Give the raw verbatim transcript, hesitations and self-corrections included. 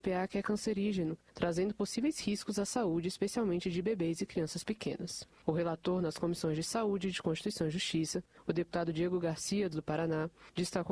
P A que é cancerígeno, trazendo possíveis riscos à saúde, especialmente de bebês e crianças pequenas. O relator nas comissões de Saúde, de Constituição e Justiça, o deputado Diego Garcia, do Paraná, destacou